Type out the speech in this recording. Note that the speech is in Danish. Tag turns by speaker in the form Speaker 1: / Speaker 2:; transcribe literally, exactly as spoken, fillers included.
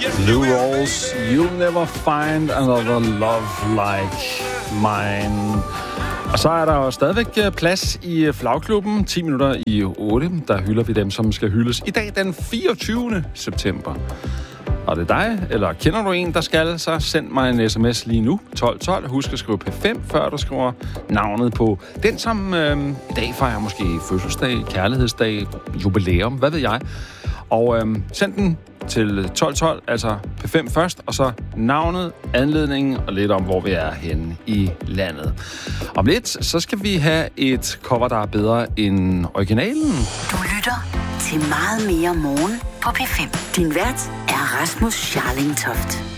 Speaker 1: Lou Rawls, You'll Never Find Another Love Like Mine. Og så er der jo stadigvæk plads i flagklubben. ti minutter i otte. Der hylder vi dem, som skal hyldes i dag den fireogtyvende september. Og det er dig, eller kender du en, der skal, så send mig en sms lige nu. tolv tolv. Husk at skrive P fem, før du skriver navnet på den, som øh, i dag fejrer måske fødselsdag, kærlighedsdag, jubilæum, hvad ved jeg. Og øh, send den til tolv tolv, altså P fem først, og så navnet, anledningen og lidt om, hvor vi er henne i landet. Om lidt, så skal vi have et cover, der er bedre end originalen.
Speaker 2: Du lytter til Meget Mere Morgen på P fem. Din vært er Rasmus Scharling Toft.